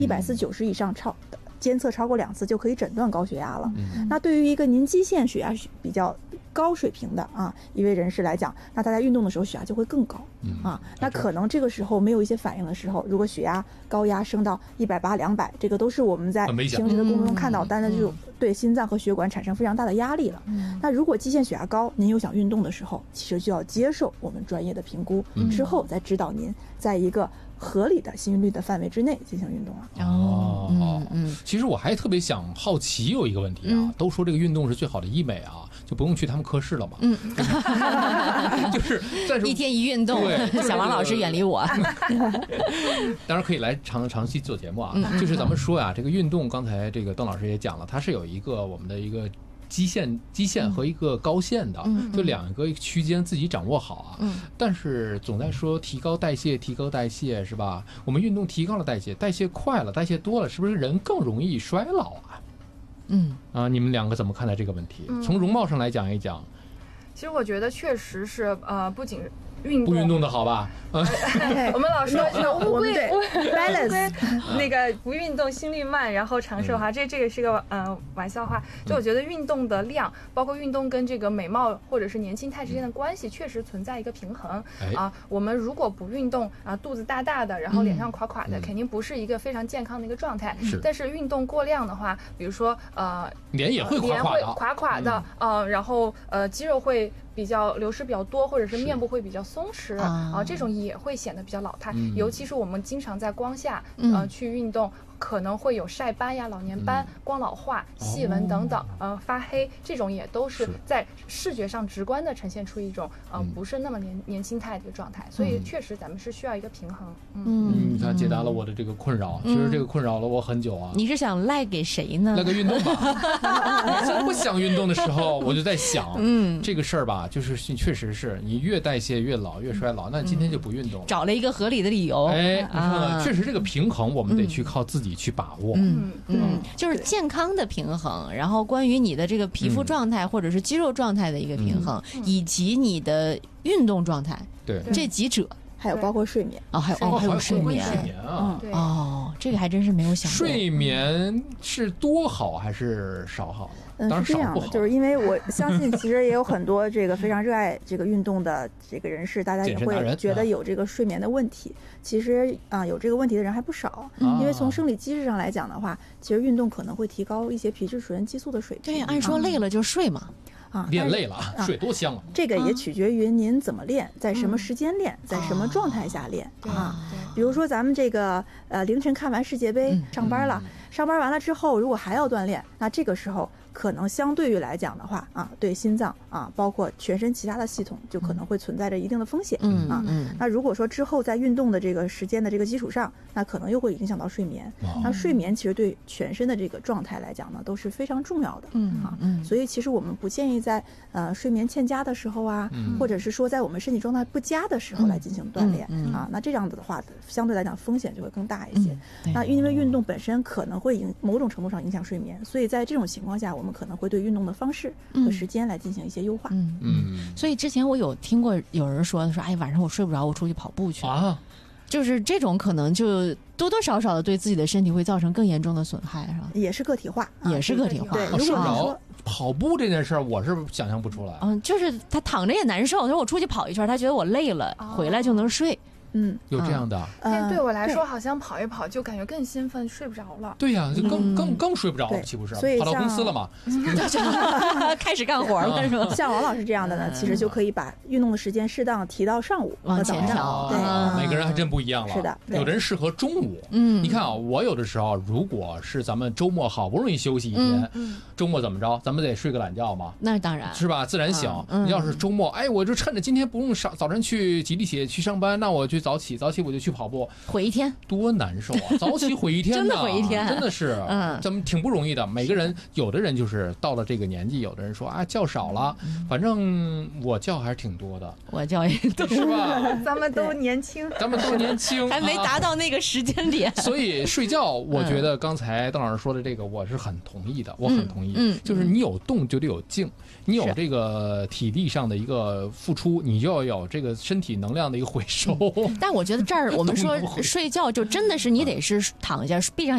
140、90以上监测超过2次就可以诊断高血压了。那对于一个您基线血压比较高水平的一位人士来讲，那他在运动的时候血压就会更高那可能这个时候没有一些反应的时候，如果血压高压升到180、200，这个都是我们在平时的工作中看到，但是就对心脏和血管产生非常大的压力了。那如果基线血压高，您又想运动的时候，其实就要接受我们专业的评估之后，再指导您在一个合理的心率的范围之内进行运动了。 其实我还特别好奇有一个问题都说这个运动是最好的医美就不用去他们科室了嘛。就是一天一运动，小王老师远离我。 当然可以来长期做节目就是咱们说这个运动，刚才这个邓老师也讲了，它是有一个我们的一个基线和一个高线的，就2个区间自己掌握好但是总在说提高代谢是吧？我们运动提高了代谢快了，代谢多了，是不是人更容易衰老你们2个怎么看待这个问题？从容貌上来讲一讲。 其实我觉得确实是不仅不运动的好吧？ 我们老说乌龟 balance 那个不运动心率慢，然后长寿这个是个玩笑话。就我觉得运动的量，包括运动跟这个美貌或者是年轻态之间的关系，确实存在一个平衡我们如果不运动肚子大大的，然后脸上垮垮的，肯定不是一个非常健康的一个状态。但是运动过量的话，比如说脸也会垮垮的然后肌肉会比较流失比较多，或者是面部会比较松弛这种也会显得比较老态。尤其是我们经常在光下去运动，可能会有晒斑呀、老年斑、光老化、细纹等等发黑，这种也都是在视觉上直观的呈现出一种不是那么年轻态的一个状态。所以确实咱们是需要一个平衡。 你看解答了我的这个困扰，其实这个困扰了我很久你是想赖给谁呢？ 赖个运动吧。每次不想运动的时候，我就在想这个事儿吧，就是确实是你越代谢越老越衰老，那今天就不运动了， 找了一个合理的理由。 确实这个平衡我们得去靠自己去把握。 就是健康的平衡，然后关于你的这个皮肤状态或者是肌肉状态的一个平衡，以及你的运动状态， 对这几者。 还有包括睡眠还有睡眠这个还真是没有想过。 睡眠是多好还是少好呢？ 是这样的，就是因为我相信其实也有很多这个非常热爱这个运动的这个人士，大家也会觉得有这个睡眠的问题。其实有这个问题的人还不少，因为从生理机制上来讲的话，其实运动可能会提高一些皮质醇激素的水平。 对，按说累了就睡嘛。 练累了睡多香这个也取决于您怎么练，在什么时间练，在什么状态下练比如说咱们这个凌晨看完世界杯上班了，上班完了之后如果还要锻炼，那这个时候可能相对于来讲的话对心脏包括全身其他的系统就可能会存在着一定的风险那如果说之后在运动的这个时间的这个基础上，那可能又会影响到睡眠。那睡眠其实对全身的这个状态来讲呢都是非常重要的所以其实我们不建议在睡眠欠佳的时候或者是说在我们身体状态不佳的时候来进行锻炼那这样子的话相对来讲风险就会更大一些那因为运动本身可能会某种程度上影响睡眠，所以在这种情况下我们可能会对运动的方式和时间来进行一些优化所以之前我有听过有人说哎，晚上我睡不着，我出去跑步去就是这种可能就多多少少的对自己的身体会造成更严重的损害，是吧？ 也是个体化也是个体化。 对，如果说跑步这件事儿，我是想象不出来就是他躺着也难受，他说我出去跑一圈，他觉得我累了回来就能睡有这样的但对我来说好像跑一跑就感觉更兴奋，睡不着了。 对呀就更睡不着了，岂不是？ 所以跑到公司了嘛开始干活了是吧？ 像王老师这样的呢其实就可以把运动的时间适当提到上午往前调每个人还真不一样了。 是的， 有的人适合中午你看我有的时候如果是咱们周末好不容易休息一天周末怎么着咱们得睡个懒觉嘛， 那当然是吧？自然醒你要是周末我就趁着今天不用早晨去挤地铁去上班，那我就早起我就去跑步， 毁一天多难受早起毁一天真的毁一天， 真的是咱们挺不容易的。每个人有的人就是到了这个年纪，有的人说觉少了反正我觉还是挺多的， 我觉也多是吧？ 咱们都年轻还没达到那个时间点所以睡觉我觉得刚才邓老师说的这个我是很同意的，我很同意就是你有动就得有静，你有这个体力上的一个付出，你就要有这个身体能量的一个回收但我觉得这儿我们说睡觉就真的是你得是躺下闭上